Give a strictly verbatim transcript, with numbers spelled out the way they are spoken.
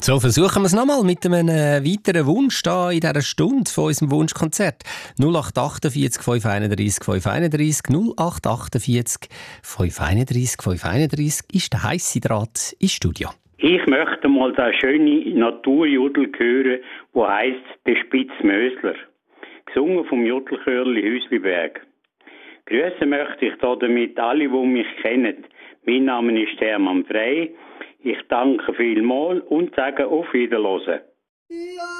So, versuchen wir es nochmal mit einem äh, weiteren Wunsch da in dieser Stunde von unserem Wunschkonzert. null acht achtundvierzig fünf einunddreissig fünf einunddreissig null acht achtundvierzig fünf einunddreissig fünf einunddreissig ist der heisse Draht ins Studio. Ich möchte mal den schönen Naturjodel hören, der heisst «Der Spitzmösler», gesungen vom Jodelchörli Hüsliberg. Grüßen möchte ich da damit alle, die mich kennen. Mein Name ist Hermann Frey. Ich danke vielmals und sage auf Wiederhören.